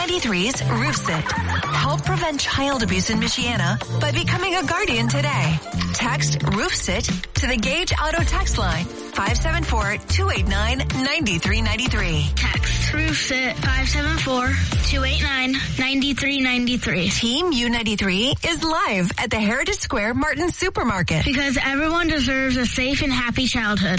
U93's Roof Sit. Help prevent child abuse in Michiana by becoming a guardian today. Text Roof Sit to the Gage Auto text line 574-289-9393. Text Roof Sit 574-289-9393. Team U93 is live at the Heritage Square Martin Supermarket. Because everyone deserves a safe and happy childhood.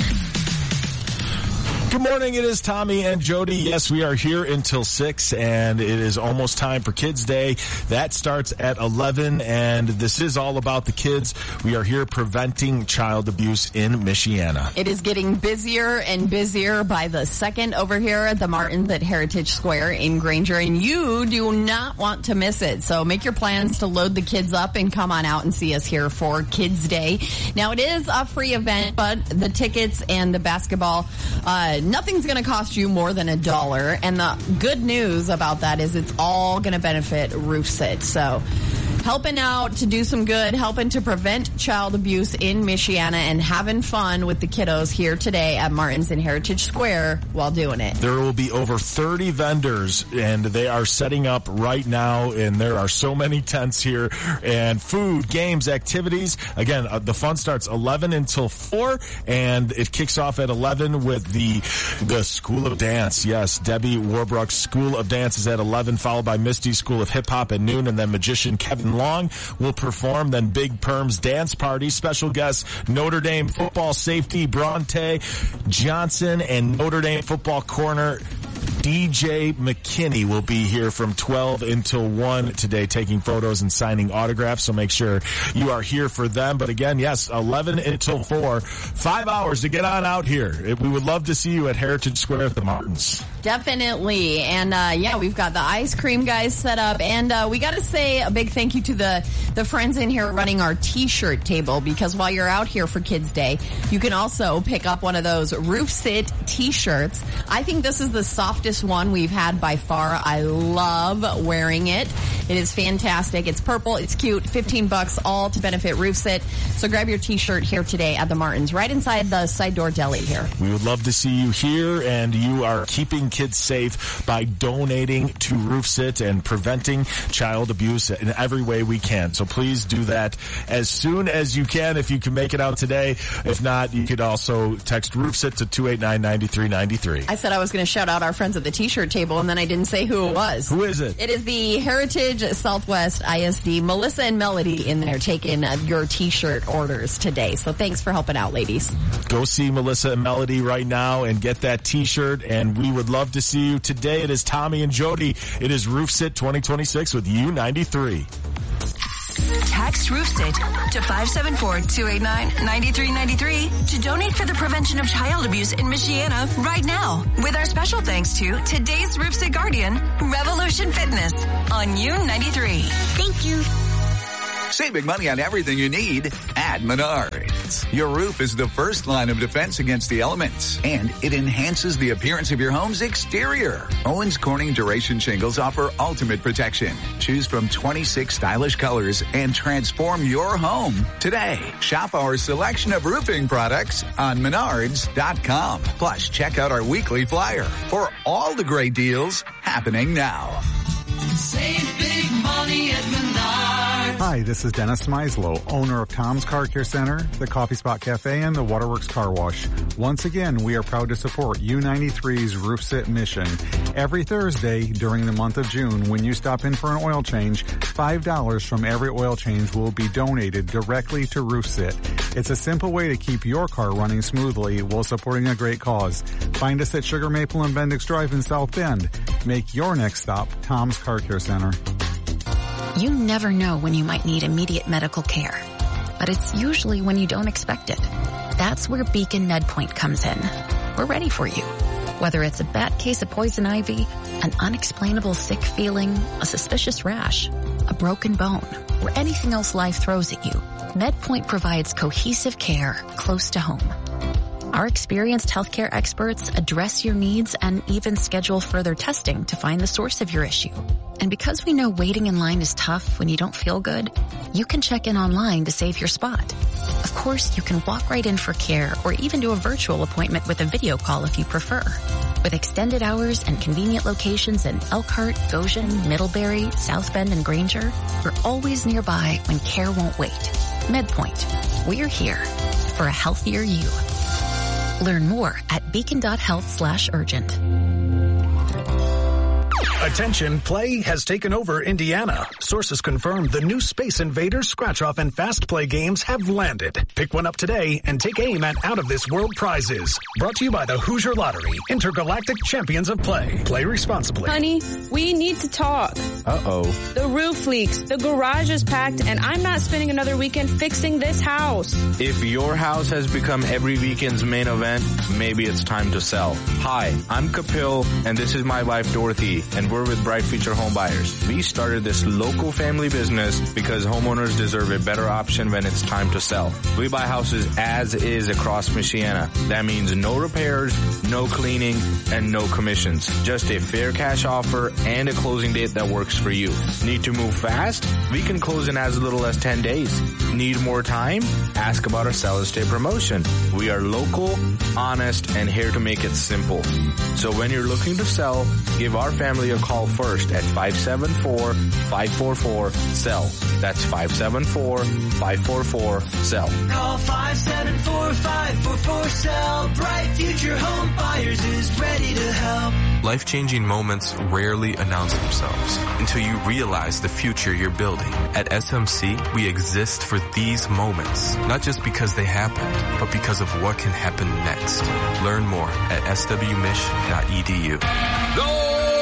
Good morning. It is Tommy and Jody. Yes, we are here until 6, and it is almost time for Kids Day. That starts at 11, and this is all about the kids. We are here preventing child abuse in Michiana. It is getting busier and busier by the second over here at the Martins at Heritage Square in Granger, and you do not want to miss it. So make your plans to load the kids up and come on out and see us here for Kids Day. Now, it is a free event, but the tickets and the basketball, nothing's going to cost you more than $1. And the good news about that is it's all going to benefit Roof Sit. So helping out to do some good, helping to prevent child abuse in Michiana, and having fun with the kiddos here today at Martin's in Heritage Square while doing it. There will be over 30 vendors, and they are setting up right now, and there are so many tents here, and food, games, activities. Again, the fun starts 11 until 4, and it kicks off at 11 with the School of Dance. Yes, Debbie Warbrook's School of Dance is at 11, followed by Misty's School of Hip Hop at noon, and then magician Kevin Long will perform. Then Big Perm's Dance Party. Special guests Notre Dame football safety Bronte Johnson and Notre Dame football corner DJ McKinney will be here from 12 until 1 today, taking photos and signing autographs, so make sure you are here for them. But again, yes, 11 until 4, 5 hours to get on out here. We would love to see you at Heritage Square at the Martins. Definitely. And yeah, we've got the ice cream guys set up, and we got to say a big thank you to the friends in here running our t-shirt table, because while you're out here for Kids Day, you can also pick up one of those Roof Sit t-shirts. I think this is the softest one we've had by far. I love wearing it. It is fantastic. It's purple. It's cute. $15, all to benefit Roof Sit. So grab your t-shirt here today at the Martins, right inside the side door deli here. We would love to see you here, and you are keeping kids safe by donating to Roof Sit and preventing child abuse in every way we can. So please do that as soon as you can, if you can make it out today. If not, you could also text Roof Sit to 289-9393. I said I was going to shout out our friends at the t-shirt table, and then I didn't say who it was. Who is it? It is the Heritage Southwest ISD, Melissa and Melody in there taking your t-shirt orders today. So thanks for helping out, ladies. Go see Melissa and Melody right now and get that t-shirt, and we would love to see you today. It is Tommy and Jody. It is Roof Sit 2026 with U93. Text Roof Sit to 574-289-9393 to donate for the prevention of child abuse in Michiana right now. With our special thanks to today's Roof Sit guardian, Revolution Fitness on U93. Thank you. Save big money on everything you need at Menards. Your roof is the first line of defense against the elements, and it enhances the appearance of your home's exterior. Owens Corning Duration shingles offer ultimate protection. Choose from 26 stylish colors and transform your home today. Shop our selection of roofing products on Menards.com. Plus, check out our weekly flyer for all the great deals happening now. Save big money at Menards. Hi, this is Dennis Smyslow, owner of Tom's Car Care Center, the Coffee Spot Cafe, and the Waterworks Car Wash. Once again, we are proud to support U93's Roof Sit mission. Every Thursday during the month of June, when you stop in for an oil change, $5 from every oil change will be donated directly to Roof Sit. It's a simple way to keep your car running smoothly while supporting a great cause. Find us at Sugar Maple and Bendix Drive in South Bend. Make your next stop Tom's Car Care Center. You never know when you might need immediate medical care, but it's usually when you don't expect it. That's where Beacon MedPoint comes in. We're ready for you. Whether it's a bad case of poison ivy, an unexplainable sick feeling, a suspicious rash, a broken bone, or anything else life throws at you, MedPoint provides cohesive care close to home. Our experienced healthcare experts address your needs and even schedule further testing to find the source of your issue. And because we know waiting in line is tough when you don't feel good, you can check in online to save your spot. Of course, you can walk right in for care or even do a virtual appointment with a video call if you prefer. With extended hours and convenient locations in Elkhart, Goshen, Middlebury, South Bend, and Granger, we're always nearby when care won't wait. MedPoint. We're here for a healthier you. Learn more at beacon.health/urgent. Attention, play has taken over Indiana. Sources confirm the new Space Invaders, Scratch Off, and Fast Play games have landed. Pick one up today and take aim at out-of-this-world prizes. Brought to you by the Hoosier Lottery, intergalactic champions of play. Play responsibly. Honey, we need to talk. Uh-oh. The roof leaks, the garage is packed, and I'm not spending another weekend fixing this house. If your house has become every weekend's main event, maybe it's time to sell. Hi, I'm Kapil, and this is my wife, Dorothy, and we're with Bright Future Home Buyers. We started this local family business because homeowners deserve a better option when it's time to sell. We buy houses as is across Michiana. That means no repairs, no cleaning, and no commissions. Just a fair cash offer and a closing date that works for you. Need to move fast? We can close in as little as 10 days. Need more time? Ask about our Seller's Day promotion. We are local, honest, and here to make it simple. So when you're looking to sell, give our family a call first at 574-544-SELL. That's 574-544-SELL. Call 574-544-SELL. Bright Future Home Buyers is ready to help. Life-changing moments rarely announce themselves until you realize the future you're building. At SMC, we exist for these moments, not just because they happened, but because of what can happen next. Learn more at swmich.edu. Go!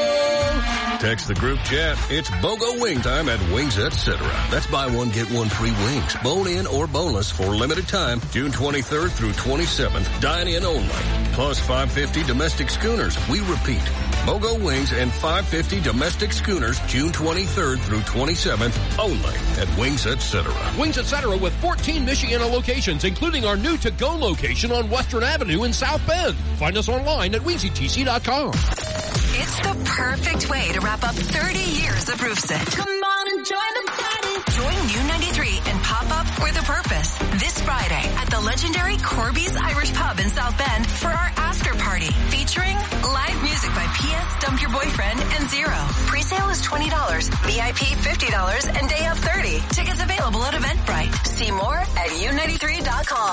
Text the group chat. It's BOGO wing time at Wings Etc. That's buy one, get one free wings. Bone in or boneless for limited time, June 23rd through 27th. Dine in only. Plus 550 domestic schooners. We repeat. BOGO wings and 550 domestic schooners, June 23rd through 27th, only at Wings Etc. Wings Etc. with 14 Michiana locations, including our new to-go location on Western Avenue in South Bend. Find us online at wingsetc.com. It's the perfect way to wrap up 30 years of Roof Sit. Come on and join the party. Join U93 and Pop Up with a Purpose this Friday at the legendary Corby's Irish Pub in South Bend for our after party featuring live music by P.S. Dump Your Boyfriend and Zero. Presale is $20, VIP $50, and day of $30. Tickets available at Eventbrite. See more at U93.com.